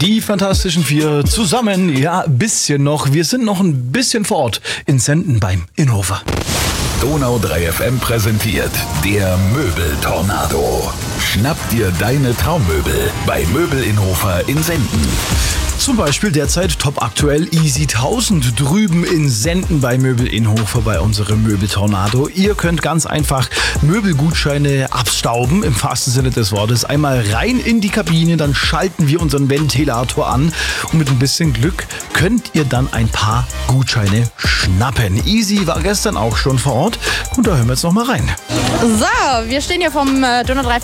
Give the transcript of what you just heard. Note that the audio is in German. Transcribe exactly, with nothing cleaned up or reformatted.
Die Fantastischen Vier zusammen, ja, ein bisschen noch. Wir sind noch ein bisschen vor Ort in Senden beim Inhofer. Donau drei F M präsentiert der Möbeltornado. Schnapp dir deine Traummöbel bei Möbel Inhofer in Senden. Zum Beispiel derzeit top aktuell Easy tausend drüben in Senden bei Möbel Inhofer bei unserem Möbeltornado. Ihr könnt ganz einfach Möbelgutscheine abstauben, im wahrsten Sinne des Wortes. Einmal rein in die Kabine, dann schalten wir unseren Ventilator an und mit ein bisschen Glück könnt ihr dann ein paar Gutscheine schnappen. Easy war gestern auch schon vor Ort und da hören wir jetzt noch mal rein. So, wir stehen hier vom äh, Donau drei